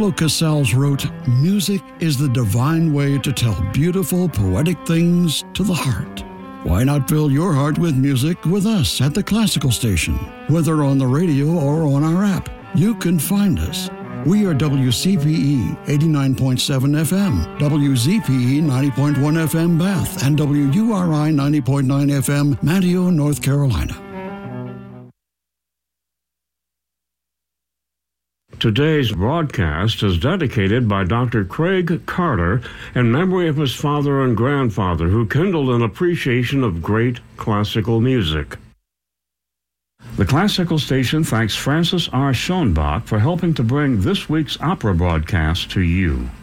Paulo Casals wrote, "Music is the divine way to tell beautiful, poetic things to the heart." Why not fill your heart with music with us at the Classical Station? Whether on the radio or on our app, you can find us. We are WCPE 89.7 FM, WZPE 90.1 FM Bath, and WURI 90.9 FM Manteo, North Carolina. Today's broadcast is dedicated by Dr. Craig Carter in memory of his father and grandfather, who kindled an appreciation of great classical music. The Classical Station thanks Francis R. Schoenbach for helping to bring this week's opera broadcast to you.